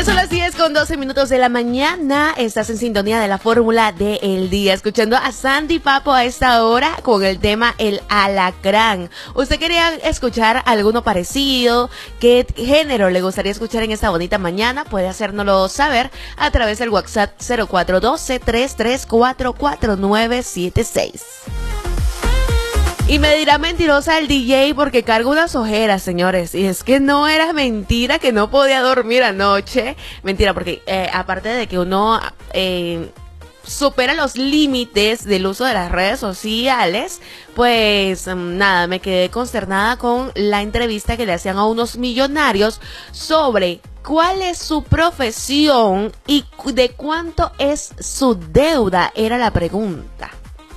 Son las 10:12 de la mañana. Estás en sintonía de la fórmula del día, escuchando a Sandy Papo a esta hora con el tema El Alacrán. ¿Usted quería escuchar alguno parecido? ¿Qué género le gustaría escuchar en esta bonita mañana? Puede hacérnoslo saber a través del WhatsApp 0412-334-4976. Y me dirá mentirosa el DJ porque cargo unas ojeras, señores. Y es que no era mentira que no podía dormir anoche. Mentira, porque aparte de que uno supera los límites del uso de las redes sociales, pues nada, me quedé consternada con la entrevista que le hacían a unos millonarios sobre cuál es su profesión y de cuánto es su deuda, era la pregunta.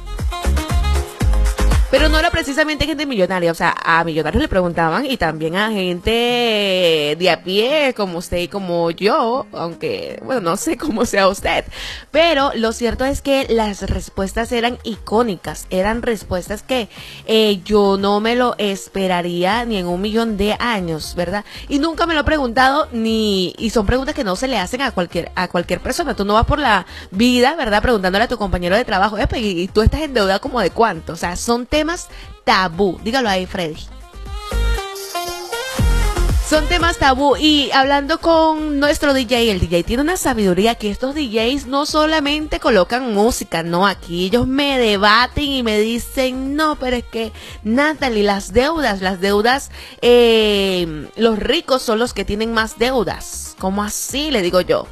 Pero no era precisamente gente millonaria, o sea, a millonarios le preguntaban y también a gente de a pie, como usted y como yo, aunque, bueno, no sé cómo sea usted. Pero lo cierto es que las respuestas eran icónicas, eran respuestas que yo no me lo esperaría ni en 1.000.000 de años, ¿verdad? Y nunca me lo he preguntado y son preguntas que no se le hacen a cualquier persona. Tú no vas por la vida, ¿verdad? Preguntándole a tu compañero de trabajo, y tú estás endeudado como de cuánto, o sea, son temas tabú, dígalo ahí, Freddy. Son temas tabú. Y hablando con nuestro DJ, el DJ tiene una sabiduría que estos DJs no solamente colocan música, no, aquí ellos me debaten y me dicen, no, pero es que Natalie, las deudas, los ricos son los que tienen más deudas. ¿Cómo así? Le digo yo.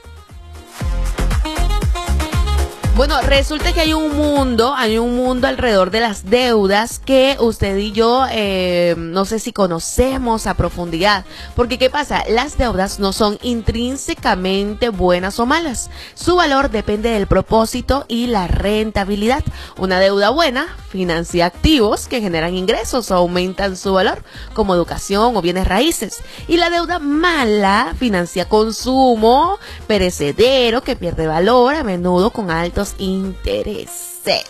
Bueno, resulta que hay un mundo alrededor de las deudas que usted y yo no sé si conocemos a profundidad. Porque ¿qué pasa? Las deudas no son intrínsecamente buenas o malas. Su valor depende del propósito y la rentabilidad. Una deuda buena financia activos que generan ingresos o aumentan su valor, como educación o bienes raíces. Y la deuda mala financia consumo perecedero que pierde valor, a menudo con altos intereses.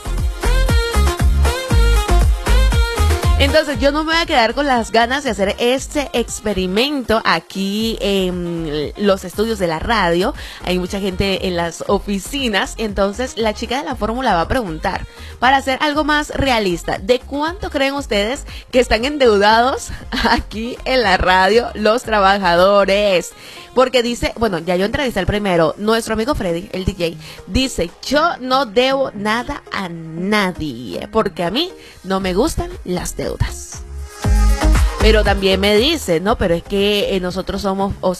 Entonces yo no me voy a quedar con las ganas de hacer este experimento aquí en los estudios de la radio. Hay mucha gente en las oficinas. Entonces la chica de la fórmula va a preguntar, para hacer algo más realista, ¿de cuánto creen ustedes que están endeudados aquí en la radio los trabajadores? Porque dice, bueno, ya yo entrevisté al primero, nuestro amigo Freddy, el DJ, dice, yo no debo nada a nadie, porque a mí no me gustan las deudas. Pero también me dice, no, pero es que nosotros somos, o